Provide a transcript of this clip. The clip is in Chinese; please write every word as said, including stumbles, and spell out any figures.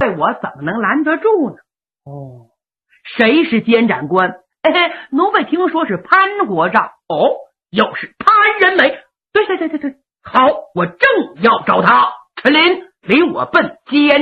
我怎么能拦得住呢？ 哦， 谁是监斩官？嘿嘿，奴婢听说是潘国丈。哦，又是潘仁美。对对对对对，好，我正要找他。陈林，领我奔监